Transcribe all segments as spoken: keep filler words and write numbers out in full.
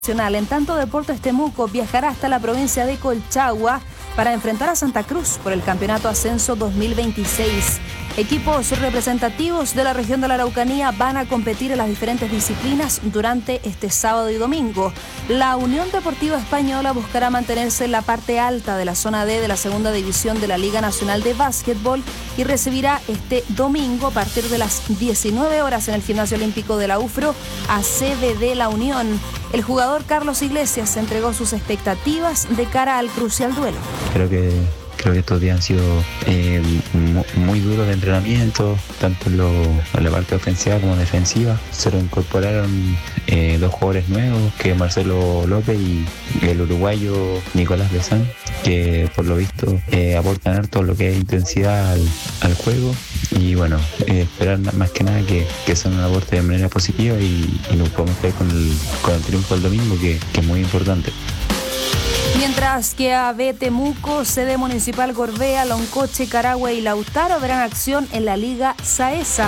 En tanto, Deportes Temuco viajará hasta la provincia de Colchagua para enfrentar a Santa Cruz por el Campeonato Ascenso dos mil veintiséis. Equipos representativos de la región de la Araucanía van a competir en las diferentes disciplinas durante este sábado y domingo. La Unión Deportiva Española buscará mantenerse en la parte alta de la zona D de la segunda división de la Liga Nacional de Básquetbol y recibirá este domingo a partir de las diecinueve horas en el Gimnasio Olímpico de la UFRO a C D D La Unión. El jugador Carlos Iglesias entregó sus expectativas de cara al crucial duelo. Creo que Creo que estos días han sido eh, muy duros de entrenamiento, tanto en, lo, en la parte ofensiva como defensiva. Se reincorporaron eh, dos jugadores nuevos, que Marcelo López y el uruguayo Nicolás Bezán, que por lo visto eh, aportan harto lo que es intensidad al, al juego. Y bueno, eh, esperar más que nada que, que sea un aporte de manera positiva y, y nos podemos quedar con el, con el triunfo el domingo, que, que es muy importante. Mientras que A B Temuco, sede municipal Gorbea, Loncoche, Carahue y Lautaro verán acción en la Liga Saesa.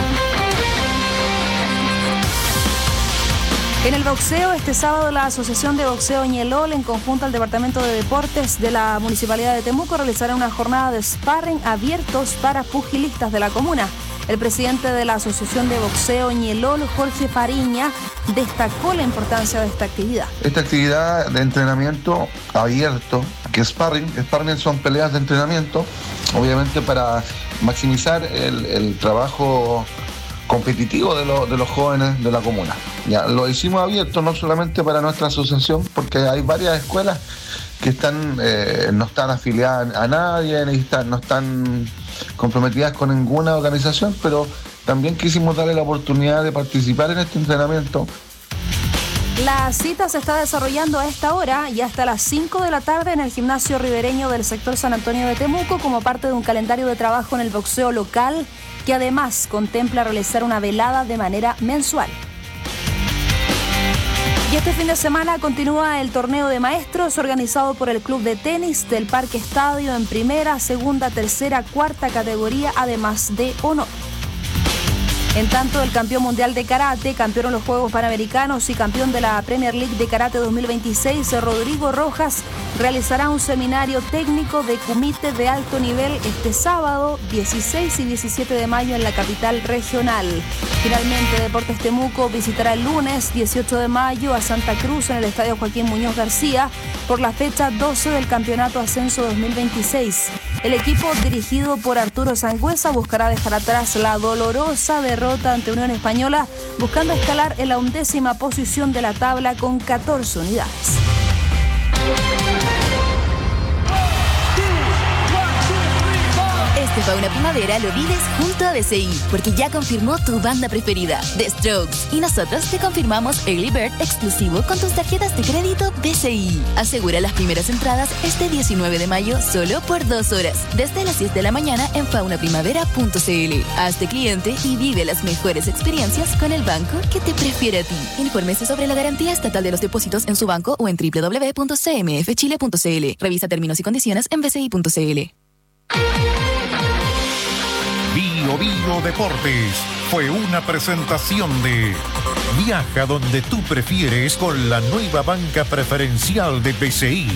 En el boxeo, este sábado la Asociación de Boxeo Ñelol, en conjunto al Departamento de Deportes de la Municipalidad de Temuco, realizará una jornada de sparring abiertos para pugilistas de la comuna. El presidente de la Asociación de Boxeo Ñelol, Jorge Fariña, destacó la importancia de esta actividad. Esta actividad de entrenamiento abierto, que sparring, sparring son peleas de entrenamiento, obviamente para maximizar el, el trabajo competitivo de, lo, de los jóvenes de la comuna. Ya, lo hicimos abierto no solamente para nuestra asociación, porque hay varias escuelas que están eh, no están afiliadas a nadie, ni están, no están comprometidas con ninguna organización, pero también quisimos darle la oportunidad de participar en este entrenamiento. La cita se está desarrollando a esta hora y hasta las cinco de la tarde en el gimnasio ribereño del sector San Antonio de Temuco, como parte de un calendario de trabajo en el boxeo local, que además contempla realizar una velada de manera mensual. Y este fin de semana continúa el torneo de maestros organizado por el Club de Tenis del Parque Estadio en primera, segunda, tercera, cuarta categoría, además de honor. En tanto, el campeón mundial de karate, campeón en los Juegos Panamericanos y campeón de la Premier League de Karate dos mil veintiséis, Rodrigo Rojas, realizará un seminario técnico de kumite de alto nivel este sábado, dieciséis y diecisiete de mayo en la capital regional. Finalmente, Deportes Temuco visitará el lunes dieciocho de mayo a Santa Cruz en el Estadio Joaquín Muñoz García por la fecha doce del Campeonato Ascenso dos mil veintiséis. El equipo dirigido por Arturo Sangüesa buscará dejar atrás la dolorosa derrota ante Unión Española, buscando escalar en la undécima posición de la tabla con catorce unidades. Este Fauna Primavera lo vives junto a B C I, porque ya confirmó tu banda preferida, The Strokes. Y nosotros te confirmamos Early Bird exclusivo con tus tarjetas de crédito B C I. Asegura las primeras entradas este diecinueve de mayo solo por dos horas, desde las diez de la mañana en fauna primavera punto c l. Hazte cliente y vive las mejores experiencias con el banco que te prefiere a ti. Infórmese sobre la garantía estatal de los depósitos en su banco o en doble u doble u doble u punto c m f chile punto c l. Revisa términos y condiciones en b c i punto c l. Bio Bio Deportes fue una presentación de Viaja donde tú prefieres con la nueva banca preferencial de B C I.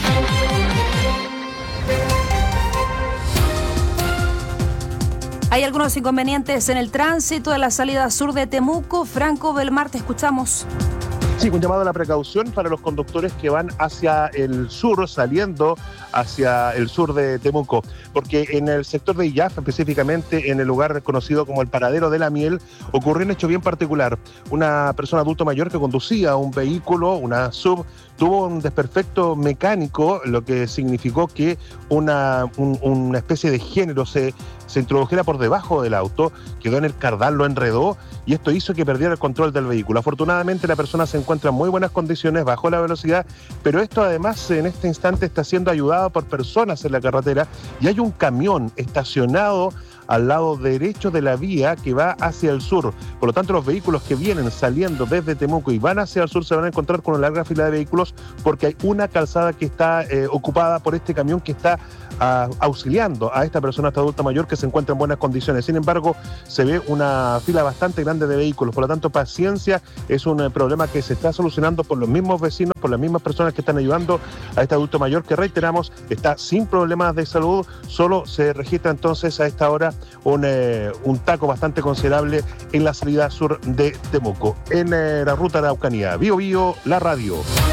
Hay algunos inconvenientes en el tránsito de la salida sur de Temuco. Franco Belmar, te escuchamos. Sí, un llamado a la precaución para los conductores que van hacia el sur, saliendo hacia el sur de Temuco, porque en el sector de Illaf, específicamente en el lugar conocido como el Paradero de la Miel, ocurrió un hecho bien particular. Una persona adulto mayor que conducía un vehículo, una sub, tuvo un desperfecto mecánico, lo que significó que una, un, una especie de género se, se introdujera por debajo del auto, quedó en el cardal, lo enredó, y esto hizo que perdiera el control del vehículo. Afortunadamente la persona se encuentra en muy buenas condiciones, bajó la velocidad, pero esto además en este instante está siendo ayudado por personas en la carretera, y hay un camión estacionado al lado derecho de la vía que va hacia el sur. Por lo tanto, los vehículos que vienen saliendo desde Temuco y van hacia el sur se van a encontrar con una larga fila de vehículos porque hay una calzada que está eh, ocupada por este camión que está uh, auxiliando a esta persona, esta adulta mayor, que se encuentra en buenas condiciones. Sin embargo, se ve una fila bastante grande de vehículos. Por lo tanto, paciencia, es un eh, problema que se está solucionando por los mismos vecinos, por las mismas personas que están ayudando a este adulto mayor, que reiteramos, está sin problemas de salud. Solo se registra entonces a esta hora un, eh, un taco bastante considerable en la salida sur de Temuco, en eh, la ruta de Araucanía. Bio Bio, la radio.